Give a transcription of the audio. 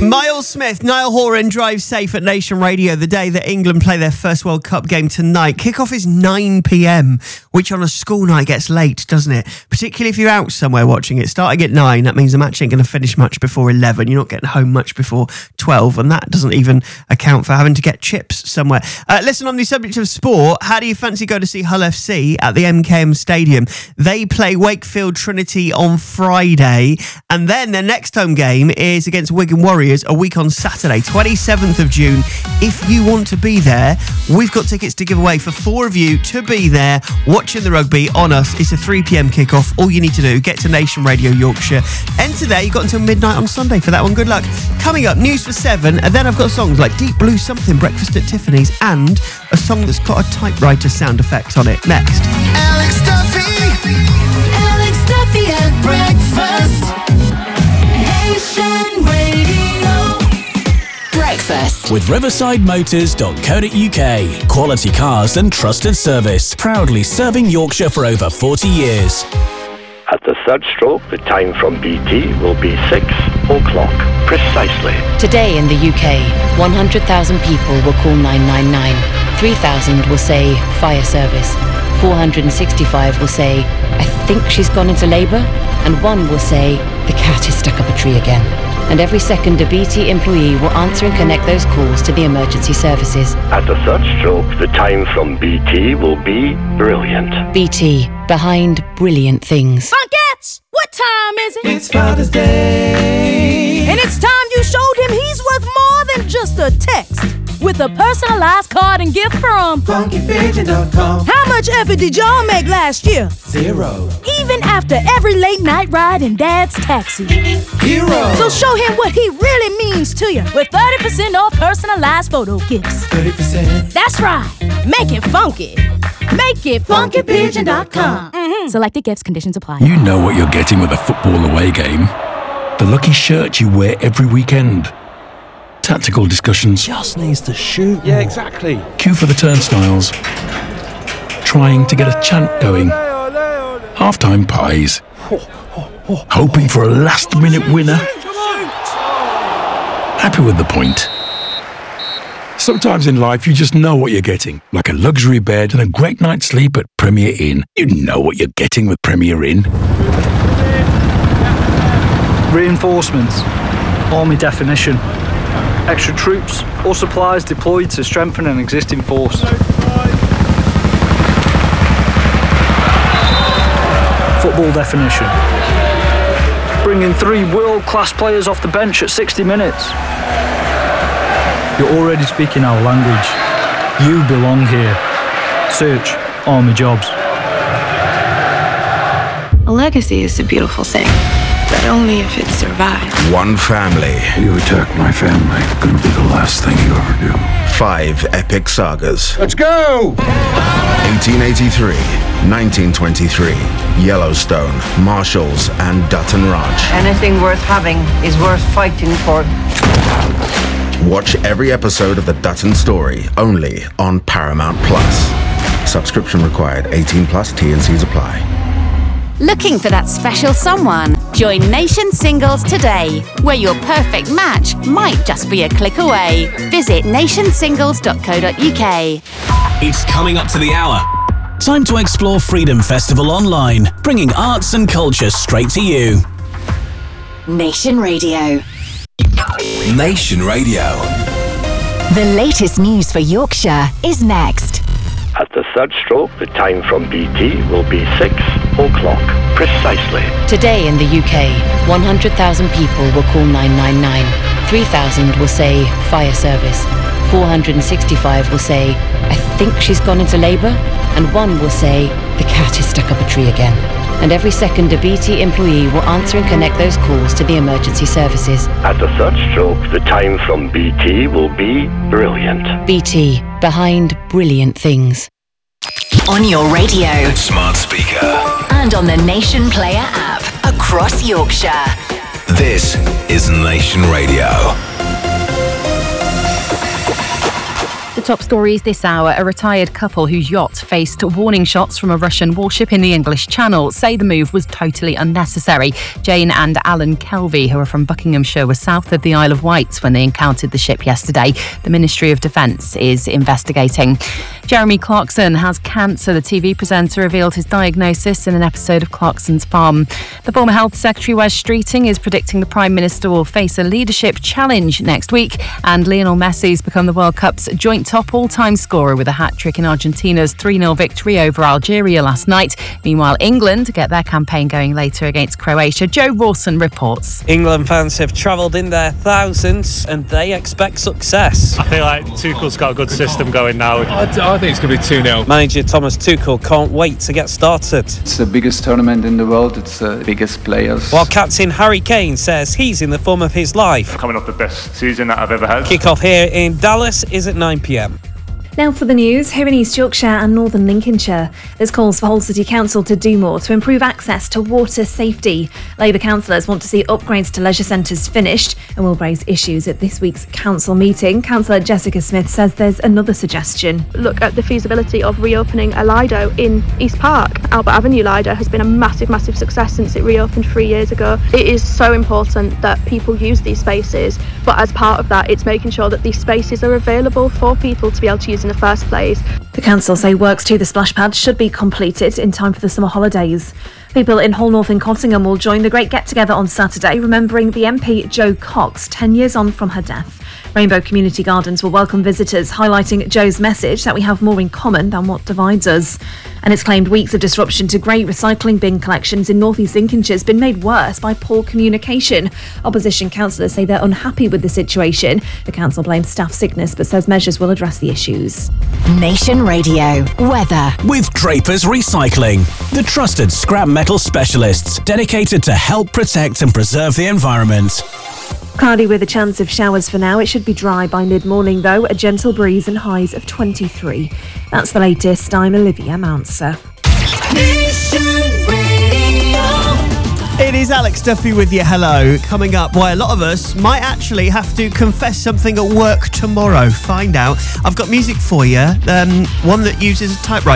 Miles Smith, Niall Horan, Drive Safe at Nation Radio, the day that England play their first World Cup game tonight. Kickoff is 9 p.m, which on a school night gets late, doesn't it? Particularly if you're out somewhere watching it. Starting at 9, that means the match ain't going to finish much before 11. You're not getting home much before 12, and that doesn't even account for having to get chips somewhere. Listen, on the subject of sport, how do you fancy go to see Hull FC at the MKM Stadium? They play Wakefield Trinity on Friday, and then their next home game is against Wigan Warriors a week on Saturday, 27th of June. If you want to be there, we've got tickets to give away for 4 of you to be there watching the rugby on us. It's a 3 p.m. kickoff. All you need to do, get to Nation Radio Yorkshire. Enter there. You've got until midnight on Sunday for that one. Good luck. Coming up, news for 7, and then I've got songs like Deep Blue Something, Breakfast at Tiffany's, and a song that's got a typewriter sound effect on it. Next. Alex Duffy at breakfast. Nation Radio. Breakfast with riversidemotors.co.uk. Quality cars and trusted service. Proudly serving Yorkshire for over 40 years. At the third stroke, the time from BT will be 6 o'clock precisely. Today in the UK, 100,000 people will call 999. 3,000 will say fire service. 465 will say, I think she's gone into labour. And 1 will say, the cat is stuck up a tree again. And every second, a BT employee will answer and connect those calls to the emergency services. At the third stroke, the time from BT will be brilliant. BT, behind brilliant things. Funkettes, what time is it? It's Father's Day. And it's time you showed him he's worth more than just a text. With a personalized card and gift from FunkyPigeon.com. How much effort did y'all make last year? 0. Even after every late night ride in Dad's taxi. 0. So show him what he really means to you with 30% off personalized photo gifts. 30%. That's right. Make it funky. Make it FunkyPigeon.com. Selected gifts, conditions apply. You know what you're getting with a football away game. The lucky shirt you wear every weekend. Tactical discussions. Just needs to shoot. Yeah, exactly. Queue for the turnstiles. Trying to get a chant going. Half-time pies. Hoping for a last-minute winner. Happy with the point. Sometimes in life you just know what you're getting. Like a luxury bed and a great night's sleep at Premier Inn. You know what you're getting with Premier Inn. Reinforcements. Army definition. Extra troops or supplies deployed to strengthen an existing force. Football definition. Bringing 3 world-class players off the bench at 60 minutes. You're already speaking our language. You belong here. Search Army Jobs. A legacy is a beautiful thing, but only if it survives. One family. You attack my family, gonna be the last thing you ever do. 5 epic sagas. Let's go! 1883, 1923, Yellowstone, Marshalls, and Dutton Ranch. Anything worth having is worth fighting for. Watch every episode of The Dutton Story, only on Paramount Plus. Subscription required, 18 plus, T&Cs apply. Looking for that special someone? Join Nation Singles today, where your perfect match might just be a click away. Visit nationsingles.co.uk. It's coming up to the hour. Time to explore Freedom Festival online, bringing arts and culture straight to you. Nation Radio. Nation Radio. The latest news for Yorkshire is next. At the third stroke, the time from BT will be 6 o'clock precisely. Today in the UK, 100,000 people will call 999. 3,000 will say fire service. 465 will say, I think she's gone into labour. And 1 will say, the cat is stuck up a tree again. And every second, a BT employee will answer and connect those calls to the emergency services. At the third stroke, the time from BT will be brilliant. BT, behind brilliant things. On your radio, smart speaker, and on the Nation Player app across Yorkshire. This is Nation Radio. The top stories this hour. A retired couple whose yacht faced warning shots from a Russian warship in the English Channel say the move was totally unnecessary. Jane and Alan Kelvey, who are from Buckinghamshire, were south of the Isle of Wight when they encountered the ship yesterday. The Ministry of Defence is investigating. Jeremy Clarkson has cancer. The TV presenter revealed his diagnosis in an episode of Clarkson's Farm. The former Health Secretary Wes Streeting is predicting the Prime Minister will face a leadership challenge next week. And Lionel Messi's become the World Cup's joint top all-time scorer with a hat-trick in Argentina's 3-0 victory over Algeria last night. Meanwhile, England get their campaign going later against Croatia. Joe Rawson reports. England fans have travelled in their thousands and they expect success. I feel like Tuchel's got a good system going now. I think it's going to be 2-0. Manager Thomas Tuchel can't wait to get started. It's the biggest tournament in the world. It's the biggest players. While captain Harry Kane says he's in the form of his life. Coming off the best season that I've ever had. Kick-off here in Dallas is at 9 p.m. Now for the news, here in East Yorkshire and Northern Lincolnshire. There's calls for Hull City Council to do more to improve access to water safety. Labour councillors want to see upgrades to leisure centres finished and will raise issues at this week's council meeting. Councillor Jessica Smith says there's another suggestion. Look at the feasibility of reopening a Lido in East Park. Albert Avenue Lido has been a massive success since it reopened 3 years ago. It is so important that people use these spaces, but as part of that, it's making sure that these spaces are available for people to be able to use in the first place. The council say works to the splash pad should be completed in time for the summer holidays. People in Hull North and Cottingham will join the great get-together on Saturday, remembering the MP Jo Cox 10 years on from her death. Rainbow Community Gardens will welcome visitors, highlighting Jo's message that we have more in common than what divides us. And it's claimed weeks of disruption to great recycling bin collections in North East Lincolnshire has been made worse by poor communication. Opposition councillors say they're unhappy with the situation. The council blames staff sickness but says measures will address the issues. Nation Radio weather with Drapers Recycling, the trusted scrap metal specialists dedicated to help protect and preserve the environment. Cloudy with a chance of showers for now. It should be dry by mid-morning though, a gentle breeze and highs of 23. That's the latest. I'm Olivia Mounser. It is Alex Duffy with you. Hello. Coming up, why a lot of us might actually have to confess something at work tomorrow. Find out. I've got music for you, one that uses a typewriter.